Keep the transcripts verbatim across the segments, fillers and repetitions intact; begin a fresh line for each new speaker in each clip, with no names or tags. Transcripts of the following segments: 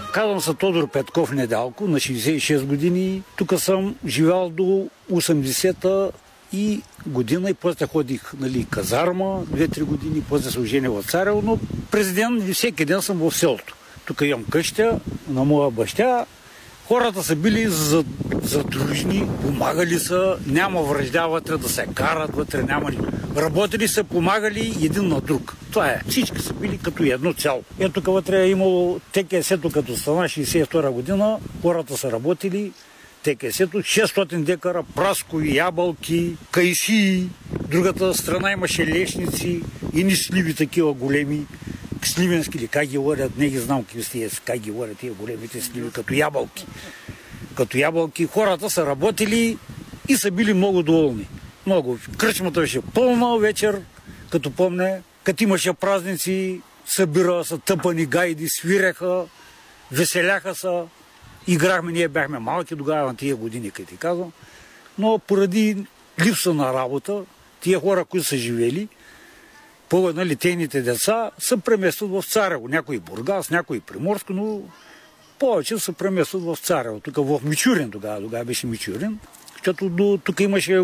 Казвам се Тодор Петков Недялко, на шейсет и шест години. Тук съм живял до осемдесета и година и после ходих, нали, казарма, две-три години, после се оженя в Царево, но през ден, всеки ден съм в селото. Тук имам къща на моя баща. Хората са били задружни, помагали са, няма вражда вътре да се карат, вътре няма нищо. Работили са, помагали един на друг. Това е. Всички са били като едно цяло. Ето тук вътре е имало ТКС-то, като стана шейсет и втора година, хората са работили, ТКС-то, шестстотин декара, праскови, ябълки, кайшии. Другата страна имаше лешници и ни сливи такива големи. Сливенски или как ги говорят, не ги знам какви сте, как ги говорят тия големите сливи, като ябълки. Като ябълки. Хората са работили и са били много доволни. Много. Кръчмата беше пълна вечер, като помня, като имаше празници, събира са тъпани гайди, свиреха, веселяха са. Играхме, ние бяхме малки тогава на тия години, като ти казвам. Но поради липса на работа, тия хора, които са живели, по нали, техните деца се преместват в Царево. Някои Бургас, някои Приморско, но повече се преместват в Царево. Тук в Мичурин тогава, тогава беше Мичурин. Защото до, тук имаше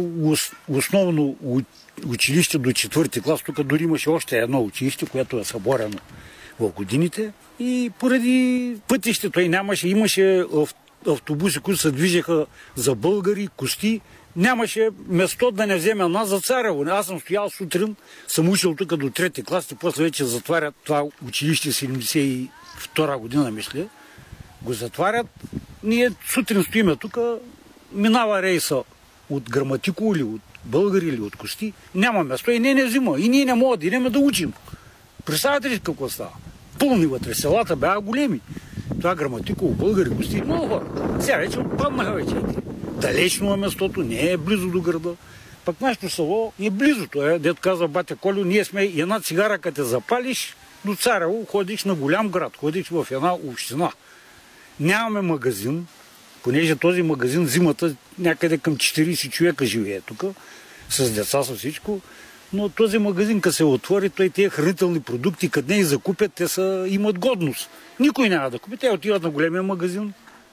основно училище до четвърти клас. Тук дори имаше още едно училище, което е съборено в годините. И поради пътището той нямаше, имаше автобуси, които се движеха за българи, кости. Нямаше место да не вземе нас за Царево. Аз съм стоял сутрин, съм учил тук до трети клас и после вече затварят това училище седемдесет и втора година, мисля. Го затварят. Ние сутрин стоиме тук, минава рейса от Граматико или от българи или от кости. Няма место и не не взима. И ние не можем да идем да учим. Представете ли какво става? Пълни вътре, селата бяха големи. Това Граматико, българи, кости, много хора. Сега вече отпаднаха вече. Далечно е местото, не е близо до града. Пък нашето село е близо. То е, дето казва батя Колю, ние сме една цигара, като те запалиш, до Царево ходиш на голям град, ходиш в една община. Нямаме магазин, понеже този магазин зимата някъде към четирийсет човека живее тук, с деца, с всичко. Но този магазин, като се отвори, той тези хранителни продукти, къде не ги закупят, те са, имат годност. Никой няма да купи. Те отиват на големия магазин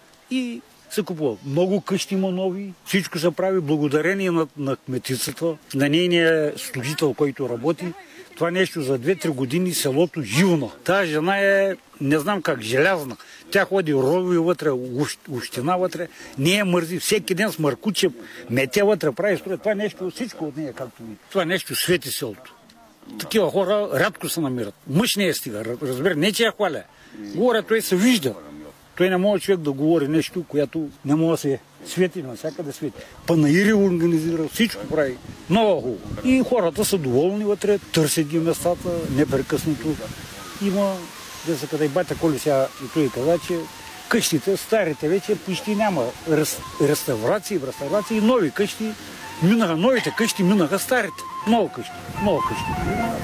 и се купуват. Много къщи има нови. Всичко се прави благодарение на, на кметицата, на нейния служител, който работи. Това нещо за две-три години селото живна. Тая жена е, не знам как, желязна. Тя ходи рови вътре, община вътре. Не е мързи. Всеки ден с маркуче мете вътре, прави строя. Това нещо, всичко от нея, както ви. Това нещо свети селото. Такива хора рядко се намират. Мъж не е стига, разбира. Не че я хваля. Говоря, той се вижда. Той не може човек да говори нещо, което не може да се свети, навсякъде свети. Панаири организира, всичко прави. Много хубаво. И хората са доволни вътре, търсят ги местата, непрекъснато. Има, да се къде и батя Коли сега и той каза, че къщите, старите вече почти няма реставрации, реставрации, нови къщи. Минаха новите къщи, минаха старите. Много къщи, много къщи.